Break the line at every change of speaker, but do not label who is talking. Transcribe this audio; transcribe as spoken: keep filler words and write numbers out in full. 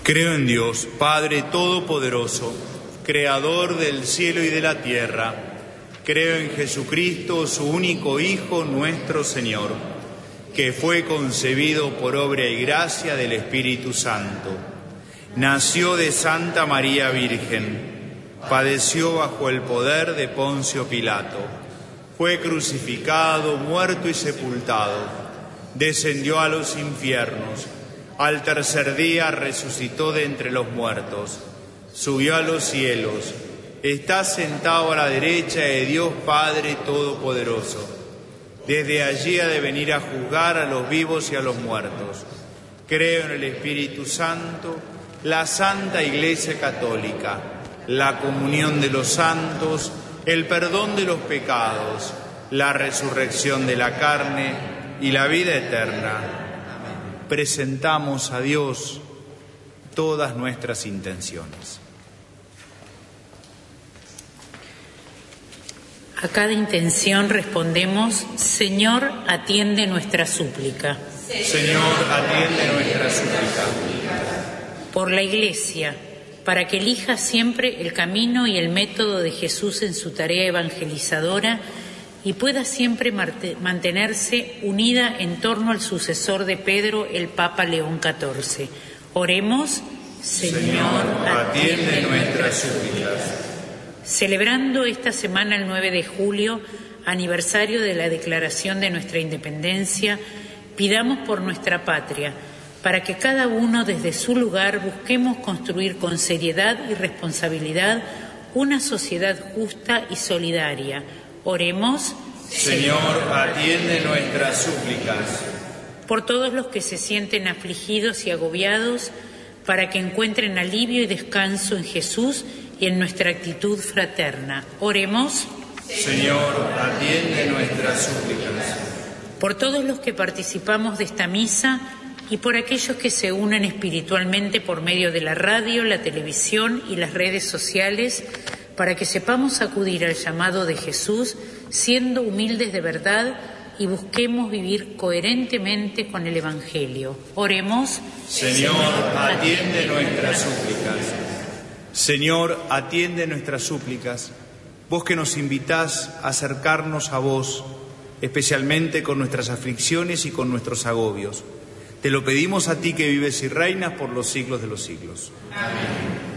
Creo en Dios, Padre Todopoderoso, Creador del cielo y de la tierra. Creo en Jesucristo, su único Hijo, nuestro Señor, que fue concebido por obra y gracia del Espíritu Santo. Nació de Santa María Virgen, padeció bajo el poder de Poncio Pilato, fue crucificado, muerto y sepultado, descendió a los infiernos, al tercer día resucitó de entre los muertos, subió a los cielos, está sentado a la derecha de Dios Padre Todopoderoso. Desde allí ha de venir a juzgar a los vivos y a los muertos. Creo en el Espíritu Santo, la Santa Iglesia Católica, la comunión de los santos, el perdón de los pecados, la resurrección de la carne y la vida eterna. Presentamos a Dios todas nuestras intenciones.
A cada intención respondemos: Señor, atiende nuestra súplica.
Señor, atiende nuestra súplica.
Por la Iglesia, para que elija siempre el camino y el método de Jesús en su tarea evangelizadora y pueda siempre mantenerse unida en torno al sucesor de Pedro, el Papa León catorce. Oremos: Señor,
Señor, atiende nuestras súplicas.
Celebrando esta semana, el nueve de julio, aniversario de la declaración de nuestra independencia, pidamos por nuestra patria, para que cada uno desde su lugar busquemos construir con seriedad y responsabilidad una sociedad justa y solidaria. Oremos:
Señor, atiende nuestras súplicas.
Por todos los que se sienten afligidos y agobiados, para que encuentren alivio y descanso en Jesús y en nuestra actitud fraterna. Oremos:
Señor, atiende nuestras súplicas.
Por todos los que participamos de esta misa y por aquellos que se unen espiritualmente por medio de la radio, la televisión y las redes sociales, para que sepamos acudir al llamado de Jesús, siendo humildes de verdad y busquemos vivir coherentemente con el Evangelio. Oremos:
Señor, atiende nuestras súplicas. Señor, atiende nuestras súplicas. Vos que nos invitás a acercarnos a vos, especialmente con nuestras aflicciones y con nuestros agobios. Te lo pedimos a ti que vives y reinas por los siglos de los siglos. Amén.